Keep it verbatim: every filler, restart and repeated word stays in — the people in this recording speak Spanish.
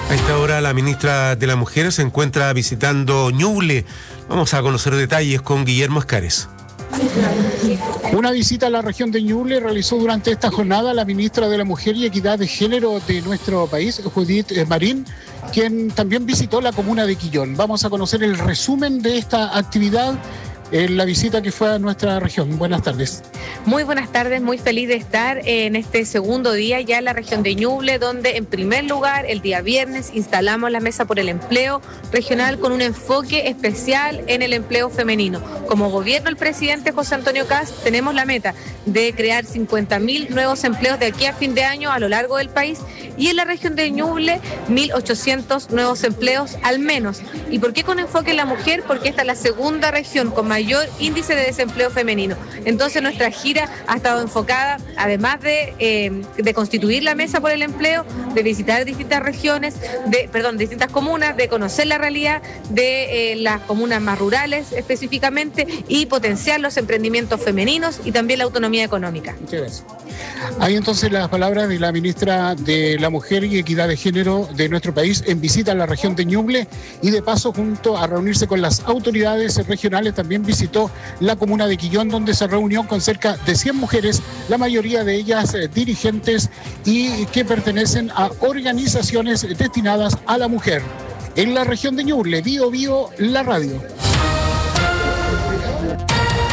A esta hora la ministra de la Mujer se encuentra visitando Ñuble. Vamos a conocer detalles con Guillermo Escares. Una visita a la región de Ñuble realizó durante esta jornada la ministra de la Mujer y Equidad de Género de nuestro país, Judith Marín, quien también visitó la comuna de Quillón. Vamos a conocer el resumen de esta actividad en la visita que fue a nuestra región. Buenas tardes. Muy buenas tardes, muy feliz de estar en este segundo día ya en la región de Ñuble, donde en primer lugar el día viernes instalamos la Mesa por el Empleo Regional con un enfoque especial en el empleo femenino. Como gobierno, el presidente José Antonio Kast tenemos la meta de crear cincuenta mil nuevos empleos de aquí a fin de año a lo largo del país, y en la región de Ñuble mil ochocientos nuevos empleos al menos. ¿Y por qué con enfoque en la mujer? Porque esta es la segunda región con mayor índice de desempleo femenino. Entonces nuestra gira ha estado enfocada, además de, eh, de constituir la Mesa por el Empleo, de visitar distintas regiones, de, perdón, distintas comunas, de conocer la realidad de eh, las comunas más rurales específicamente y potenciar los emprendimientos femeninos y también la autonomía económica. Muchas gracias. Hay entonces las palabras de la ministra de la Mujer y Equidad de Género de nuestro país en visita a la región de Ñuble, y de paso, junto a reunirse con las autoridades regionales, también visitó la comuna de Quillón, donde se reunió con cerca de cien mujeres, la mayoría de ellas eh, dirigentes y que pertenecen a organizaciones destinadas a la mujer. En la región de Ñuble, Bío Bío, la radio.